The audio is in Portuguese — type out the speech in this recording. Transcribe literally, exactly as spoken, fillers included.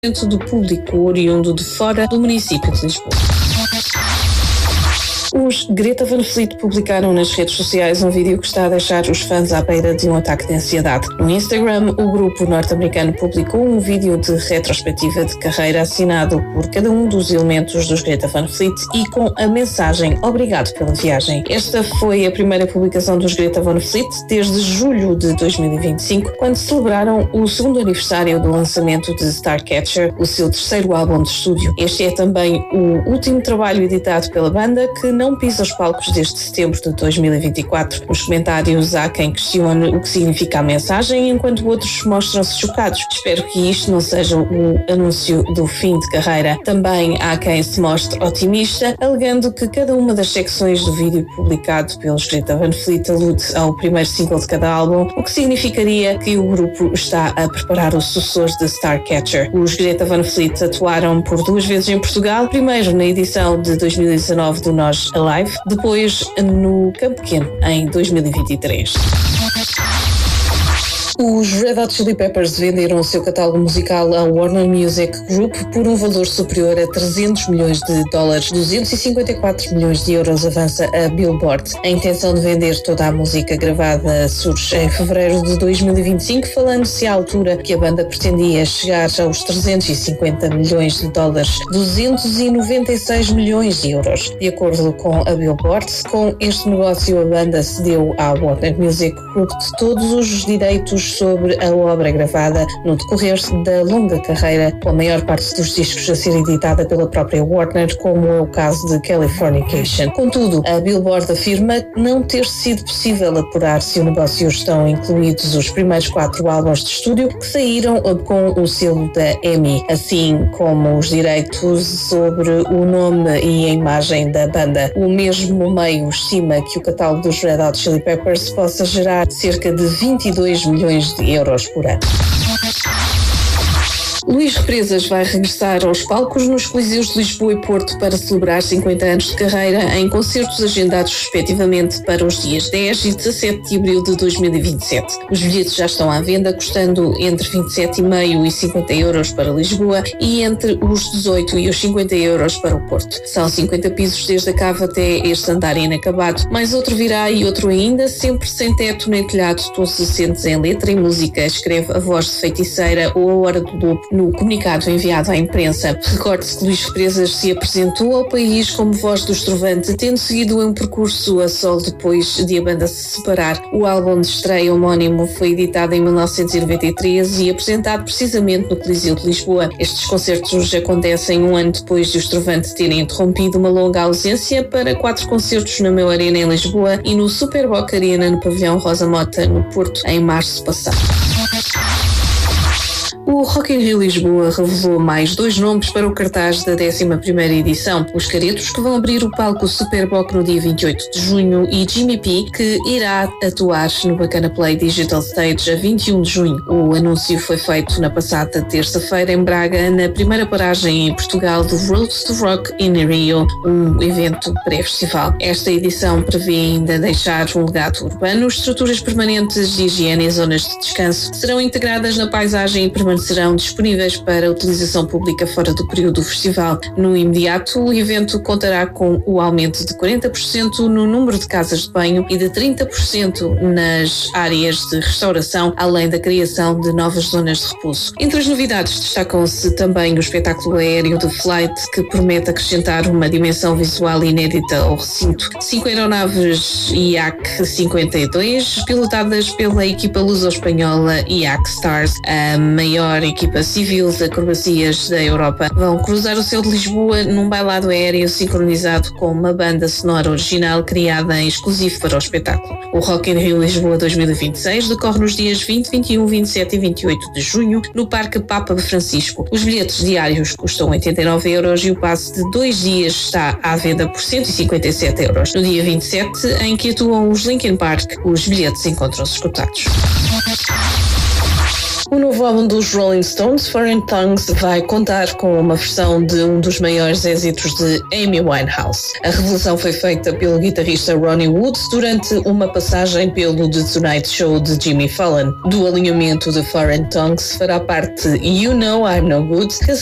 do público oriundo de fora do município de Lisboa. Os Greta Van Fleet publicaram nas redes sociais um vídeo que está a deixar os fãs à beira de um ataque de ansiedade. No Instagram, o grupo norte-americano publicou um vídeo de retrospectiva de carreira assinado por cada um dos elementos dos Greta Van Fleet e com a mensagem "Obrigado pela viagem". Esta foi a primeira publicação dos Greta Van Fleet desde julho de dois mil e vinte e cinco, quando celebraram o segundo aniversário do lançamento de Starcatcher, o seu terceiro álbum de estúdio. Este é também o último trabalho editado pela banda, que não pisa os palcos desde setembro de dois mil e vinte e quatro. Nos comentários há quem questione o que significa a mensagem, enquanto outros mostram-se chocados. Espero que isto não seja o anúncio do fim de carreira. Também há quem se mostre otimista, alegando que cada uma das secções do vídeo publicado pelos Greta Van Fleet alude ao primeiro single de cada álbum, o que significaria que o grupo está a preparar o sucessor de Starcatcher. Os Greta Van Fleet atuaram por duas vezes em Portugal, primeiro na edição de dois mil e dezanove do Nós Alive, depois no Campo Pequeno, em dois mil e vinte e três. Os Red Hot Chili Peppers venderam o seu catálogo musical à Warner Music Group por um valor superior a trezentos milhões de dólares, duzentos e cinquenta e quatro milhões de euros, avança a Billboard. A intenção de vender toda a música gravada surge em fevereiro de dois mil e vinte e cinco, falando-se à altura que a banda pretendia chegar aos trezentos e cinquenta milhões de dólares, duzentos e noventa e seis milhões de euros. De acordo com a Billboard, com este negócio a banda cedeu à Warner Music Group de todos os direitos sobre a obra gravada no decorrer da longa carreira, com a maior parte dos discos a ser editada pela própria Warner, como é o caso de Californication. Contudo, a Billboard afirma não ter sido possível apurar se o negócio estão incluídos os primeiros quatro álbuns de estúdio que saíram com o selo da E M I, assim como os direitos sobre o nome e a imagem da banda. O mesmo meio estima que o catálogo dos Red Hot Chili Peppers possa gerar cerca de vinte e dois milhões de euros por ano. Luís Represas vai regressar aos palcos nos Coliseus de Lisboa e Porto para celebrar cinquenta anos de carreira em concertos agendados respectivamente para os dias dez e dezassete de abril de dois mil e vinte e sete. Os bilhetes já estão à venda, custando entre vinte e sete vírgula cinco e cinquenta euros para Lisboa e entre os dezoito e os cinquenta euros para o Porto. São cinquenta pisos desde a cave até este andar inacabado, mais outro virá e outro ainda, sempre sem teto nem telhado, todos assentes em letra e música, escreve a voz de Feiticeira ou a Hora do Lobo no comunicado enviado à imprensa. Recorde-se que Luís Represas se apresentou ao país como voz do Estrovante, tendo seguido um percurso a solo depois de a banda se separar. O álbum de estreia homónimo foi editado em mil novecentos e noventa e três e apresentado precisamente no Coliseu de Lisboa. Estes concertos acontecem um ano depois de o Estrovante terem interrompido uma longa ausência para quatro concertos na Meu Arena em Lisboa e no Superboc Arena no Pavilhão Rosa Mota no Porto em março passado. O Rock in Rio Lisboa revelou mais dois nomes para o cartaz da décima primeira edição. Os Caretos, que vão abrir o palco Superboc no dia vinte e oito de junho, e Jimmy P, que irá atuar no Bacana Play Digital Stage a vinte e um de junho. O anúncio foi feito na passada terça-feira em Braga, na primeira paragem em Portugal do Road to Rock in Rio, um evento pré-festival. Esta edição prevê ainda deixar um legado urbano. Estruturas permanentes de higiene e zonas de descanso serão integradas na paisagem e permanecerão disponíveis para utilização pública fora do período do festival. No imediato, o evento contará com o aumento de quarenta por cento no número de casas de banho e de trinta por cento nas áreas de restauração, além da criação de novas zonas de repouso. Entre as novidades destacam-se também o espetáculo aéreo de Flight, que promete acrescentar uma dimensão visual inédita ao recinto. Cinco aeronaves I A C cinquenta e dois, pilotadas pela equipa luso-espanhola I A C Stars, a maior equipa civil de acrobacias da Europa, vão cruzar o céu de Lisboa num bailado aéreo sincronizado com uma banda sonora original criada em exclusivo para o espetáculo. O Rock in Rio Lisboa dois mil e vinte e seis decorre nos dias vinte, vinte e um, vinte e sete e vinte e oito de junho no Parque Papa Francisco. Os bilhetes diários custam oitenta e nove euros e o passe de dois dias está à venda por cento e cinquenta e sete euros. No dia vinte e sete, em que atuam os Linkin Park, os bilhetes encontram-se esgotados. O novo álbum dos Rolling Stones, Foreign Tongues, vai contar com uma versão de um dos maiores êxitos de Amy Winehouse. A revelação foi feita pelo guitarrista Ronnie Wood durante uma passagem pelo The Tonight Show de Jimmy Fallon. Do alinhamento de Foreign Tongues fará parte You Know I'm No Good,